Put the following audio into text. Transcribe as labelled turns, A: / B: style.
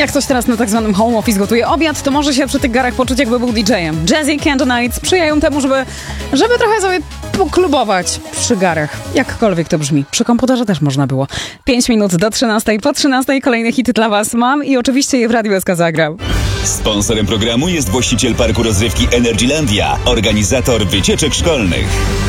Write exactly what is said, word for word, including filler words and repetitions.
A: Jak ktoś teraz na tak zwanym home office gotuje obiad, to może się przy tych garach poczuć, jakby był didżejem. Jazzy Candle Night sprzyjają temu, żeby, żeby trochę sobie poklubować przy garach. Jakkolwiek to brzmi. Przy komputerze też można było. Pięć minut do trzynastej. Po trzynastej kolejne hity dla was mam i oczywiście je w Radiu S K zagram.
B: Sponsorem programu jest właściciel parku rozrywki Energylandia, organizator wycieczek szkolnych.